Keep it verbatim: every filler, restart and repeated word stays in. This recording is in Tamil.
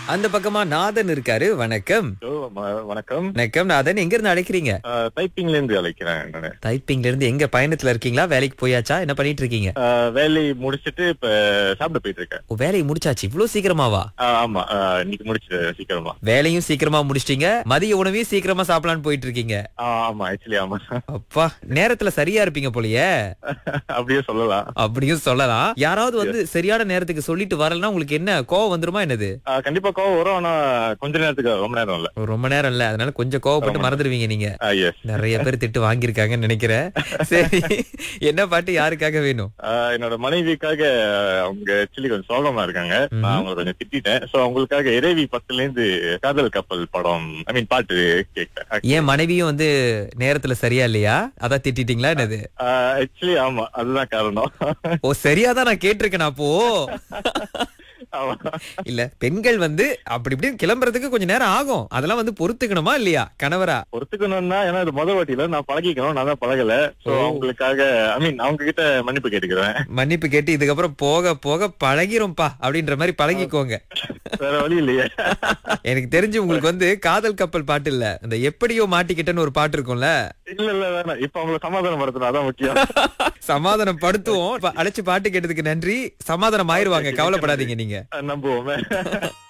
அந்த பக்கமா நாதன் இருக்காரு. வணக்கம். ஹலோ, ம- வணக்கம். வணக்கம் நாதன், எங்க இருந்து அழைக்கிறீங்க? ஆஹ், டைப்பிங்ல இருந்து அழைக்கிறேன் நானு. டைப்பிங்ல இருந்து. எங்க பயணத்துல இருக்கீங்களா? வேலைக்கு போயாச்சா? என்ன பண்ணிட்டு இருக்கீங்க? ஆஹ், வேலையை முடிச்சிட்டு இப்ப சாப்பிட போயிட்டு இருக்கேன். ஓ, வேலையை முடிச்சாச்சு இவ்ளோ சீக்கிரமாவா? ஆஹ், ஆமா. ஆஹ், இன்னைக்கு முடிச்சிட்டு சீக்கிரமா. வேலையும் சீக்கிரமா முடிச்சிட்டீங்க, மதிய உணவையும் சீக்கிரமா சாப்பிடலான்னு போயிட்டு இருக்கீங்க. ஆஹ், ஆமா, ஆக்சுவலி ஆமா. அப்பா, நேரத்துல சரியா இருப்பீங்க போலயே. அப்படியே சொல்லலாம். அப்படியும் சொல்லலாம். யாராவது வந்து சரியான நேரத்துக்கு சொல்லிட்டு வரலன்னா உங்களுக்கு என்ன கோவம் வந்துருமா என்னது? ஆஹ், கண்டிப்பா கோவம் வரும். ஆனா கொஞ்ச நேரத்துக்கு, ரொம்ப நேரம் இல்ல. ரொம்ப நேரம் இல்ல, அதனால கொஞ்சம் கோவப்பட்டு மறந்துடுவீங்க நீங்க. எஸ். நிறைய பேர் திட்டு வாங்கியிருக்காங்கன்னு நினைக்கிறேன். சரி, என்ன பாட்டு யாருக்காக வேணும்? என்னோட மனைவிக்காக. அவங்க ஆக்சுவலி கொஞ்சம் சோகமா இருக்காங்க. நான் அவங்களை கொஞ்சம் திட்டிட்டேன். சோ அவங்களுக்காக இறைவி பத்துல இருந்து காதல் கப்பல் படம், ஐ மீன் பாட்டு கேட்டேன். ஏன் மனைவியும் வந்து நேரத்துல சரியா இல்லையா? அதான் திட்டிட்டீங்களா என்னது? ஆக்சுவலி ஆமா, அதுதான் காரணம். ஓ, சரியாதான் நான் கேட்டிருக்கேன் அப்போ. ஆமா. இல்ல, பெண்கள் வந்து அப்படி இப்படி கிளம்புறதுக்கு கொஞ்சம் நேரம் ஆகும். அதெல்லாம் வந்து பொறுத்துக்கணுமா இல்லையா கணவரா? பொறுத்துக்கணும்னா, ஏன்னா இது முத வாட்டியில நான் பழகிக்கணும், நான் தான் பழகல. சோ அவங்களுக்காக, ஐ மீன் அவங்க கிட்ட மன்னிப்பு கேட்டுக்கிறேன். மன்னிப்பு கேட்டு இதுக்கப்புறம் போக போக பழகிரும்பா அப்படின்ற மாதிரி பழகிக்கோங்க. வேற வழி இல்லையே. எனக்கு தெரிஞ்சு உங்களுக்கு வந்து காதல் கப்பல் பாட்டு இல்ல, அந்த எப்படியோ மாட்டிக்கிட்டேன்னு ஒரு பாட்டு இருக்கும்ல. இல்ல இல்ல வேணாம். இப்ப அவங்களை சமாதானம் படுத்தணும், அதான் முக்கியம். சமாதானம் படுத்துவோம். இப்ப அழைச்சு பாட்டு கேட்டதுக்கு நன்றி. சமாதானம் ஆயிருவாங்க, கவலைப்படாதீங்க நீங்க. நம்புவோமே.